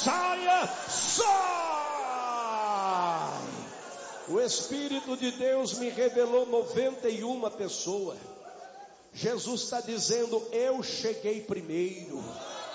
saia, sai. O Espírito de Deus me revelou 91 pessoas. Jesus está dizendo, eu cheguei primeiro.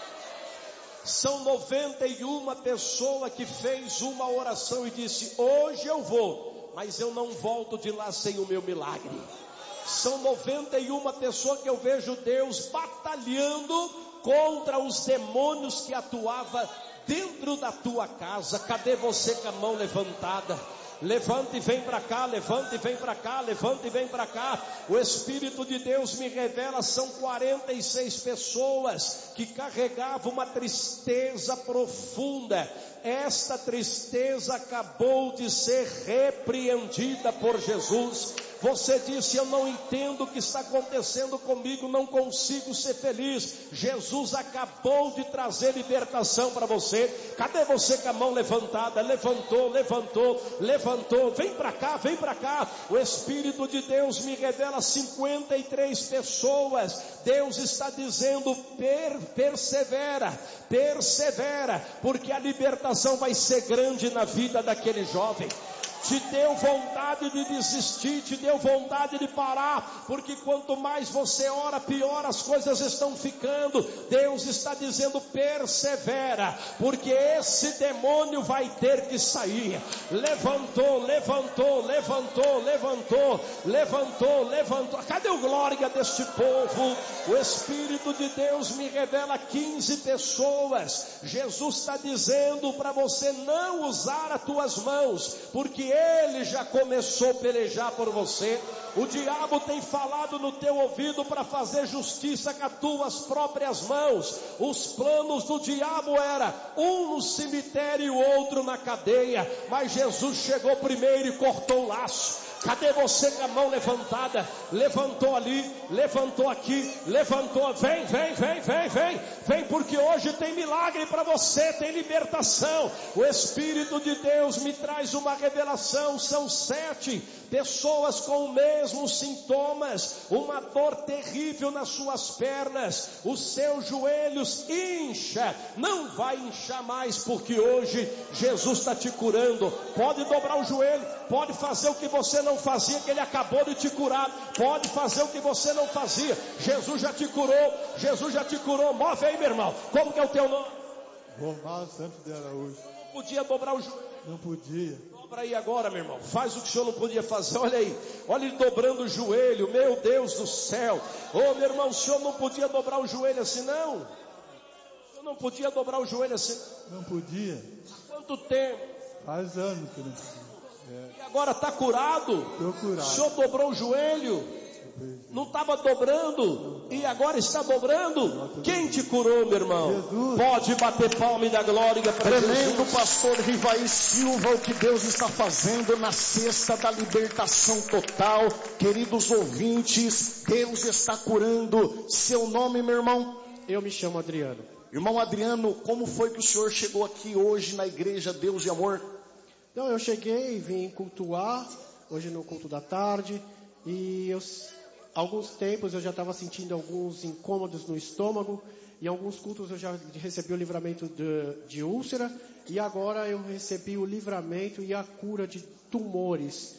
São 91 pessoas que fez uma oração e disse, hoje eu vou, mas eu não volto de lá sem o meu milagre. São 91 pessoas que eu vejo Deus batalhando contra os demônios que atuavam dentro da tua casa. Cadê você com a mão levantada? Levante e vem para cá, levante e vem para cá, levante e vem para cá. O Espírito de Deus me revela, são 46 pessoas que carregavam uma tristeza profunda. Esta tristeza acabou de ser repreendida por Jesus. Você disse, eu não entendo o que está acontecendo comigo, não consigo ser feliz. Jesus acabou de trazer libertação para você. Cadê você com a mão levantada? Levantou, levantou, levantou. Vem para cá, vem para cá. O Espírito de Deus me revela 53 pessoas. Deus está dizendo, persevera, persevera, porque a libertação vai ser grande na vida daquele jovem. Te deu vontade de desistir, te deu vontade de parar, porque quanto mais você ora, pior as coisas estão ficando. Deus está dizendo, persevera, porque esse demônio vai ter que sair. Levantou, levantou, levantou, levantou, levantou, levantou. Cadê o glória deste povo? O Espírito de Deus me revela 15 pessoas. Jesus está dizendo para você não usar as tuas mãos, porque Ele já começou a pelejar por você. O diabo tem falado no teu ouvido para fazer justiça com as tuas próprias mãos. Os planos do diabo era um no cemitério e o outro na cadeia, mas Jesus chegou primeiro e cortou o laço. Cadê você com a mão levantada? Levantou ali, levantou aqui, levantou. Vem, vem, vem, vem, vem. Vem, porque hoje tem milagre para você, tem libertação. O Espírito de Deus me traz uma revelação. São 7 pessoas com os mesmos sintomas. Uma dor terrível nas suas pernas. Os seus joelhos incha. Não vai inchar mais, porque hoje Jesus está te curando. Pode dobrar o joelho, pode fazer o que você não fazia, que Ele acabou de te curar. Pode fazer o que você não fazia. Jesus já te curou, Jesus já te curou. Move aí, meu irmão. Como que é o teu nome? Romar Santos de Araújo. Não podia dobrar o joelho. Não podia. Dobra aí agora, meu irmão. Faz o que o senhor não podia fazer. Olha aí, olha ele dobrando o joelho. Meu Deus do céu. Ô, meu irmão, o senhor não podia dobrar o joelho assim, não? O senhor não podia dobrar o joelho assim? Não podia. Há quanto tempo? Faz anos que não podia. E agora está curado? Estou curado. O senhor dobrou o joelho? Não estava dobrando e agora está dobrando? Quem te curou, meu irmão? Jesus. Pode bater palma e dar glória para Jesus. Tremendo pastor Rivaí Silva, o que Deus está fazendo na sexta da libertação total. Queridos ouvintes, Deus está curando. Seu nome, meu irmão? Eu me chamo Adriano. Irmão Adriano, como foi que o senhor chegou aqui hoje na igreja Deus e Amor? Então eu cheguei, vim cultuar, hoje no culto da tarde, e alguns tempos eu já estava sentindo alguns incômodos no estômago, em alguns cultos eu já recebi o livramento de úlcera, e agora eu recebi o livramento e a cura de tumores,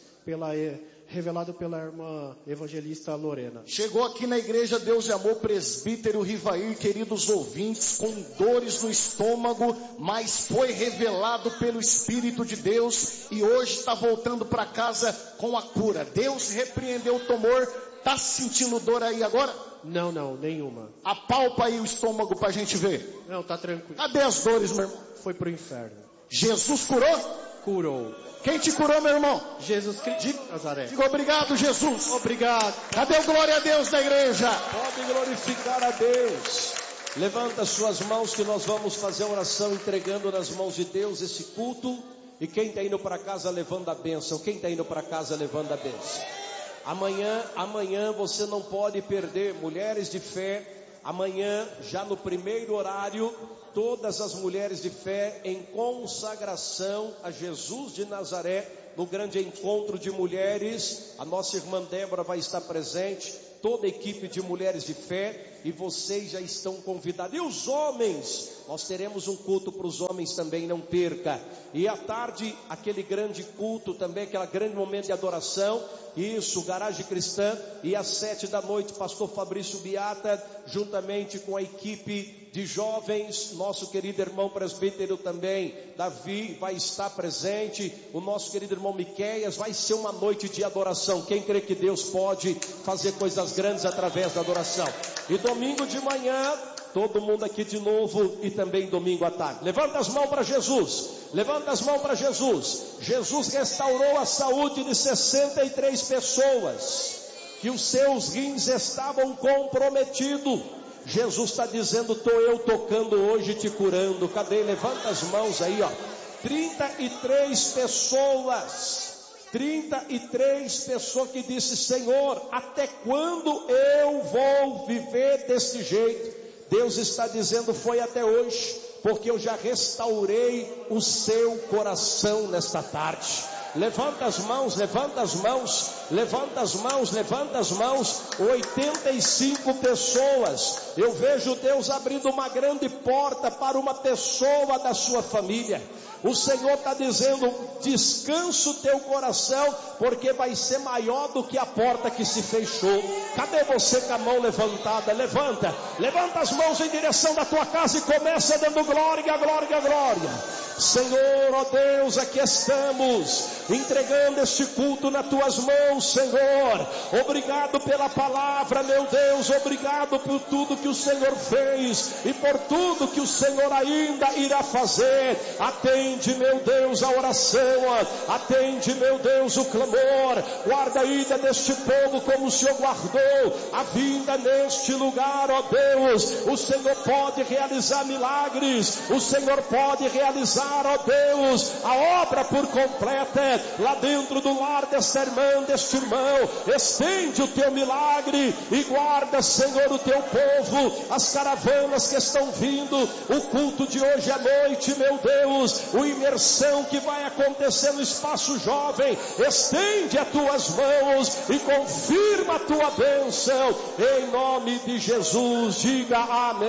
revelado pela irmã evangelista Lorena. Chegou aqui na igreja Deus e Amor, presbítero Rivaí, queridos ouvintes, com dores no estômago, mas foi revelado pelo Espírito de Deus e hoje está voltando para casa com a cura. Deus repreendeu o tumor. Está sentindo dor aí agora? Não, nenhuma. Apalpa aí o estômago para a gente ver. Não, tá tranquilo. Cadê as dores, meu irmão? Foi pro inferno. Jesus curou? Curou. Quem te curou, meu irmão? Jesus Cristo de Nazaré. Diga obrigado, Jesus. Obrigado. Cadê o glória a Deus da igreja? Pode glorificar a Deus. Levanta suas mãos que nós vamos fazer a oração entregando nas mãos de Deus esse culto. E quem está indo para casa levando a bênção? Quem está indo para casa levando a bênção? Amanhã você não pode perder, mulheres de fé. Amanhã, já no primeiro horário, todas as mulheres de fé em consagração a Jesus de Nazaré, no grande encontro de mulheres. A nossa irmã Débora vai estar presente, toda a equipe de mulheres de fé. e vocês já estão convidados. E os homens, nós teremos um culto para os homens também, não perca. E à tarde, aquele grande culto também, aquele grande momento de adoração. Isso, Garagem Cristã. E às 7 da noite, pastor Fabrício Biata, juntamente com a equipe de jovens, nosso querido irmão presbítero também, Davi, vai estar presente, o nosso querido irmão Miqueias. Vai ser uma noite de adoração. Quem crê que Deus pode fazer coisas grandes através da adoração? E domingo de manhã, todo mundo aqui de novo, e também domingo à tarde. Levanta as mãos para Jesus. Levanta as mãos para Jesus. Jesus restaurou a saúde de 63 pessoas que os seus rins estavam comprometidos. Jesus está dizendo: estou eu tocando hoje, te curando. Cadê? Levanta as mãos aí, ó. 33 pessoas. 33 pessoas que disse: Senhor, até quando eu vou viver desse jeito? Deus está dizendo: foi até hoje, porque eu já restaurei o seu coração nesta tarde. Levanta as mãos, levanta as mãos, levanta as mãos, levanta as mãos. 85 pessoas. Eu vejo Deus abrindo uma grande porta para uma pessoa da sua família. O Senhor está dizendo: descansa o teu coração, porque vai ser maior do que a porta que se fechou. Cadê você com a mão levantada? Levanta, levanta as mãos em direção da tua casa e começa dando glória, glória, glória. Senhor, ó Deus, aqui estamos, entregando este culto nas tuas mãos, Senhor. Obrigado pela palavra, meu Deus, obrigado por tudo que o Senhor fez e por tudo que o Senhor ainda irá fazer. Atende, meu Deus, a oração, atende, meu Deus, o clamor. Guarda a ida deste povo como o Senhor guardou a vinda neste lugar, ó Deus. O Senhor pode realizar milagres, o Senhor pode realizar, ó Deus, a obra por completa, lá dentro do lar desta irmã, deste irmão. Estende o teu milagre e guarda, Senhor, o teu povo, as caravanas que estão vindo, o culto de hoje à noite, meu Deus, o imersão que vai acontecer no espaço jovem. Estende as tuas mãos e confirma a tua bênção, em nome de Jesus. Diga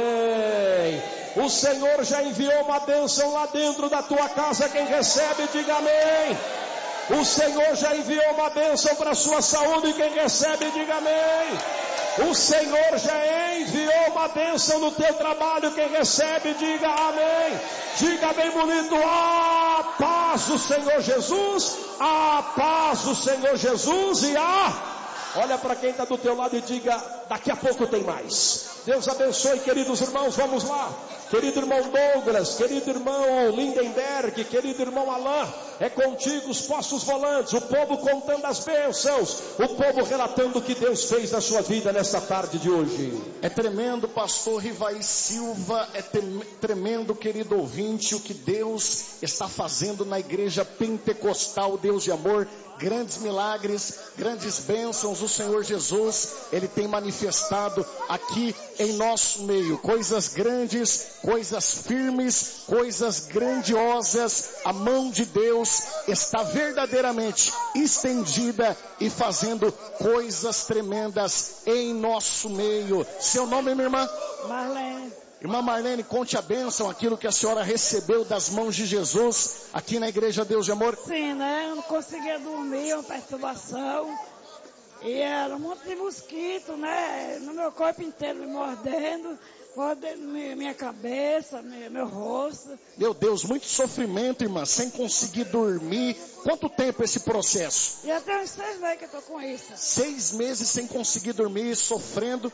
amém. O Senhor já enviou uma bênção lá dentro da tua casa. Quem recebe, diga amém. O Senhor já enviou uma bênção para a sua saúde. Quem recebe, diga amém. O Senhor já enviou uma bênção no teu trabalho. Quem recebe, diga amém. Diga bem bonito: a paz do Senhor Jesus, a paz do Senhor Jesus. E olha para quem está do teu lado e diga: daqui a pouco tem mais. Deus abençoe, queridos irmãos. Vamos lá. Querido irmão Douglas, querido irmão Lindenberg, querido irmão Alain, é contigo os postos volantes, o povo contando as bênçãos, o povo relatando o que Deus fez na sua vida nesta tarde de hoje. É tremendo, pastor Rivaí Silva, é tremendo, querido ouvinte, o que Deus está fazendo na igreja pentecostal, Deus de amor. Grandes milagres, grandes bênçãos, o Senhor Jesus, Ele tem manifestado aqui em nosso meio, coisas grandes, coisas firmes, coisas grandiosas. A mão de Deus está verdadeiramente estendida e fazendo coisas tremendas em nosso meio. Seu nome, minha irmã? Marlene. Irmã Marlene, conte a bênção, aquilo que a senhora recebeu das mãos de Jesus aqui na Igreja Deus de Amor. Sim, né? Eu não conseguia dormir, uma perturbação. E era um monte de mosquito, né? No meu corpo inteiro me mordendo minha cabeça, meu rosto. Meu Deus, muito sofrimento, irmã, sem conseguir dormir. Quanto tempo esse processo? Já tem uns 6 meses que eu tô com isso. 6 meses sem conseguir dormir, sofrendo.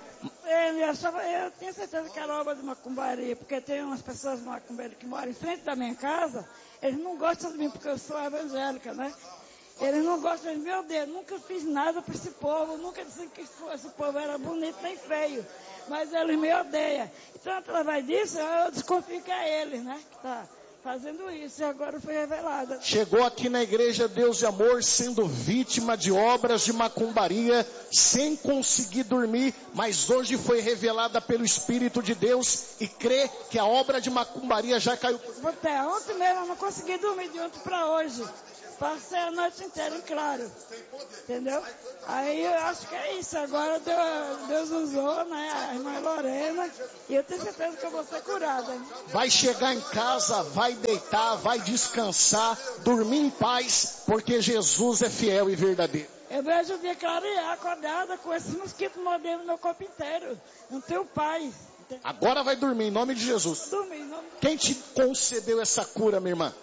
Eu tinha certeza que era obra de macumbaria, porque tem umas pessoas macumbeiras que moram em frente da minha casa. Eles não gostam de mim porque eu sou evangélica, né? Eles não gostam de mim. Meu Deus, nunca fiz nada para esse povo, nunca disse que esse povo era bonito nem feio, mas eles me odeiam. Então, através disso, eu desconfio que é eles, né, que está fazendo isso, e agora foi revelada. Chegou aqui na Igreja Deus de Amor sendo vítima de obras de macumbaria, sem conseguir dormir, mas hoje foi revelada pelo Espírito de Deus e crê que a obra de macumbaria já caiu. Até ontem mesmo eu não consegui dormir de ontem para hoje. Passei a noite inteira em claro. Entendeu? Aí eu acho que é isso. Agora Deus usou, né, a irmã Lorena. E eu tenho certeza que eu vou ser curada. Vai chegar em casa, vai deitar, vai descansar, dormir em paz, porque Jesus é fiel e verdadeiro. Eu vejo o dia clarear, acordada, com esses mosquitos mordendo meu corpo inteiro. Não tenho paz. Agora vai dormir, em nome de Jesus. Dormir, em nome de Quem te concedeu essa cura, minha irmã?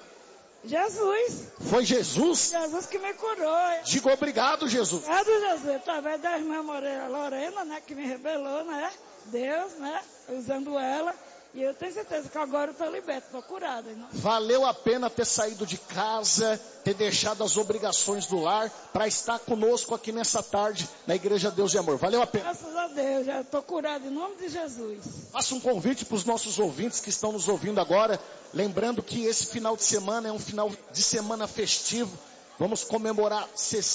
Jesus. Foi Jesus? Jesus que me curou. Diga obrigado, Jesus. É do Jesus, através da irmã Lorena, né, que me revelou, né? Deus, né? Usando ela. E eu tenho certeza que agora eu estou liberta, estou curada. Né? Valeu a pena ter saído de casa, ter deixado as obrigações do lar, para estar conosco aqui nessa tarde, na Igreja Deus de Amor. Valeu a pena. Graças a Deus, já estou curada em nome de Jesus. Faça um convite para os nossos ouvintes que estão nos ouvindo agora, lembrando que esse final de semana é um final de semana festivo. Vamos comemorar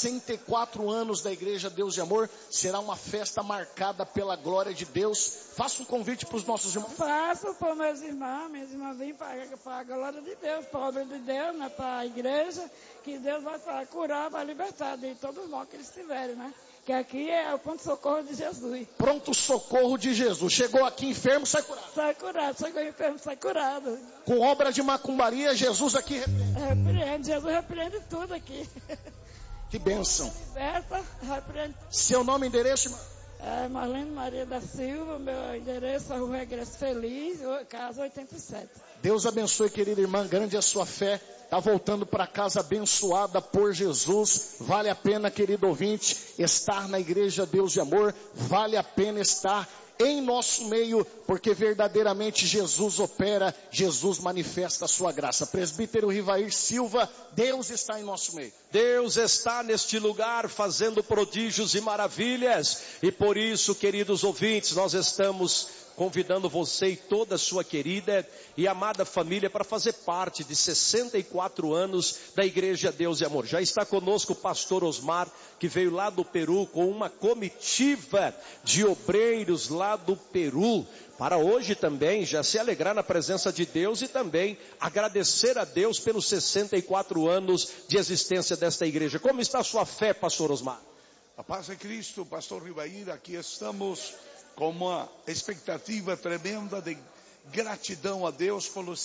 64 anos da Igreja Deus de Amor. Será uma festa marcada pela glória de Deus. Faça um convite para os nossos irmãos. Faço para meus irmãos. Minhas irmãs vêm para a glória de Deus, para a obra de Deus, né, para a igreja. Que Deus vai curar, vai libertar de todos os mal que eles tiverem, né? Que aqui é o ponto de socorro de Jesus. Pronto socorro de Jesus. Chegou aqui enfermo, sai curado. Sai curado, chegou enfermo, sai curado. Com obra de macumbaria, Jesus aqui repreende. Jesus repreende tudo aqui. Que bênção. Liberta, repreende. Seu nome e endereço, irmã? Marlene Maria da Silva, meu endereço é Rua Regresso Feliz, casa 87. Deus abençoe, querida irmã, grande é a sua fé. Está voltando para casa abençoada por Jesus. Vale a pena, querido ouvinte, estar na Igreja Deus de Amor. Vale a pena estar em nosso meio, porque verdadeiramente Jesus opera, Jesus manifesta a sua graça. Presbítero Rivair Silva, Deus está em nosso meio. Deus está neste lugar fazendo prodígios e maravilhas. E por isso, queridos ouvintes, nós estamos convidando você e toda a sua querida e amada família para fazer parte de 64 anos da Igreja Deus e Amor. Já está conosco o pastor Osmar, que veio lá do Peru com uma comitiva de obreiros lá do Peru, para hoje também já se alegrar na presença de Deus e também agradecer a Deus pelos 64 anos de existência desta igreja. Como está a sua fé, pastor Osmar? A paz é Cristo, pastor Rivair, aqui estamos com uma expectativa tremenda de gratidão a Deus pelos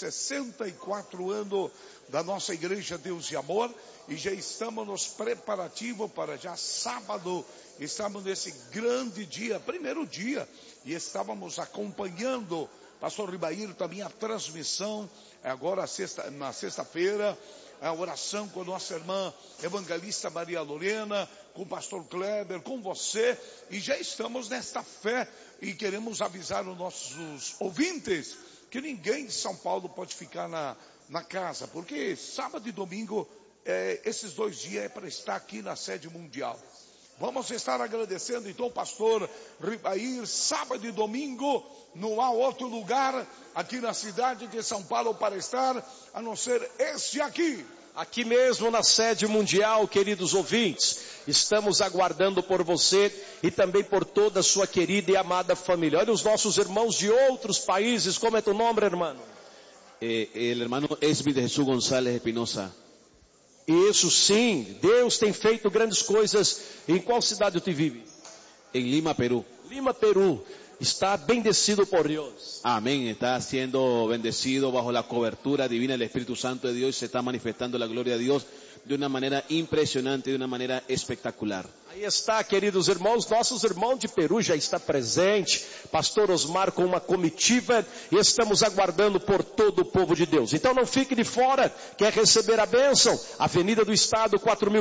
64 anos da nossa Igreja Deus e Amor, e já estamos nos preparativos para já sábado, estamos nesse grande dia, primeiro dia, e estávamos acompanhando, pastor Ribair, também a transmissão, agora na sexta-feira, a oração com a nossa irmã evangelista Maria Lorena, com o pastor Kleber, com você, e já estamos nesta fé, e queremos avisar os nossos ouvintes, que ninguém de São Paulo pode ficar na casa, porque sábado e domingo, esses 2 dias é para estar aqui na sede mundial. Vamos estar agradecendo então o pastor Ribair, sábado e domingo, não há outro lugar aqui na cidade de São Paulo para estar, a não ser este aqui. Aqui mesmo na sede mundial, queridos ouvintes, estamos aguardando por você e também por toda a sua querida e amada família. Olha os nossos irmãos de outros países, como é teu nome, irmão? El hermano Esbi de Jesús González Espinosa. Isso sim, Deus tem feito grandes coisas. Em qual cidade tu vive? En Lima, Perú. Lima, Peru. Está bendecido por Dios. Amén. Está siendo bendecido bajo la cobertura divina del Espíritu Santo de Dios y se está manifestando la gloria de Dios de una manera impresionante, de una manera espectacular. Aí está, queridos irmãos, nossos irmãos de Peru já está presente, pastor Osmar com uma comitiva, e estamos aguardando por todo o povo de Deus. Então não fique de fora, quer receber a bênção? Avenida do Estado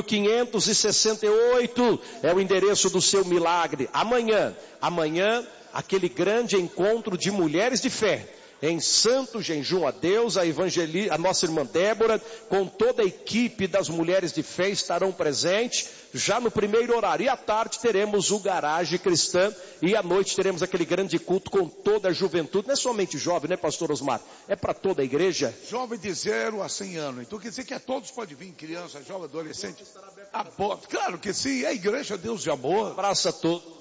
4568 é o endereço do seu milagre. Amanhã, aquele grande encontro de mulheres de fé. Em santo jejum a Deus, a nossa irmã Débora, com toda a equipe das mulheres de fé estarão presentes, já no primeiro horário. E à tarde teremos o Garagem Cristã, e à noite teremos aquele grande culto com toda a juventude. Não é somente jovem, né, pastor Osmar? É para toda a igreja. Jovem de 0 a 100 anos. Então quer dizer que todos podem vir, criança, jovem, adolescente. Claro que sim, é a Igreja Deus de Amor. Abraço a todos.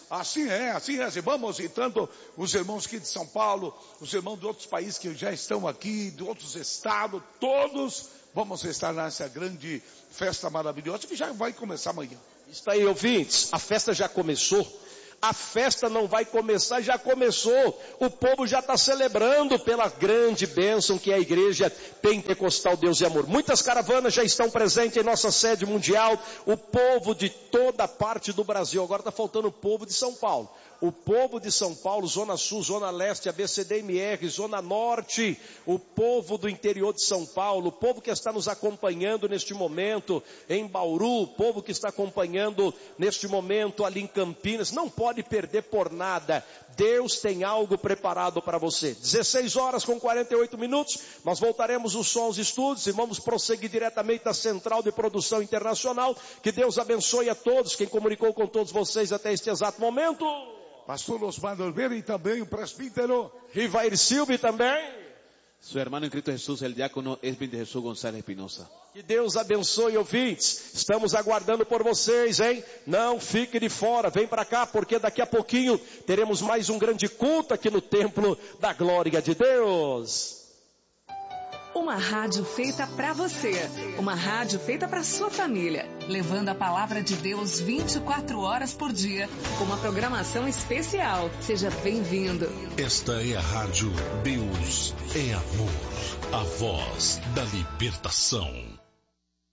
Assim é. Vamos, e tanto os irmãos aqui de São Paulo, os irmãos de outros países que já estão aqui, de outros estados, todos vamos estar nessa grande festa maravilhosa que já vai começar amanhã. Está aí, ouvintes, a festa já começou. A festa não vai começar, já começou. O povo já está celebrando pela grande bênção que é a Igreja Pentecostal Deus e Amor. Muitas caravanas já estão presentes em nossa sede mundial. O povo de toda parte do Brasil. Agora está faltando o povo de São Paulo. O povo de São Paulo, Zona Sul, Zona Leste, ABCDMR, Zona Norte, o povo do interior de São Paulo, o povo que está nos acompanhando neste momento em Bauru, o povo que está acompanhando neste momento ali em Campinas, não pode perder por nada. Deus tem algo preparado para você. 16 horas com 48 minutos, nós voltaremos o som aos estúdios e vamos prosseguir diretamente da Central de Produção Internacional. Que Deus abençoe a todos, quem comunicou com todos vocês até este exato momento. Pastor Osmar Oliveira e também o presbítero Rivair Silva também. Su hermano en Cristo Jesús, el diácono Esvin de Jesús González Espinosa. Que Deus abençoe, ouvintes. Estamos aguardando por vocês, hein? Não fique de fora, vem para cá, porque daqui a pouquinho teremos mais um grande culto aqui no Templo da Glória de Deus. Uma rádio feita para você, uma rádio feita para sua família, levando a palavra de Deus 24 horas por dia, com uma programação especial. Seja bem-vindo. Esta é a rádio Deus é Amor, a voz da libertação.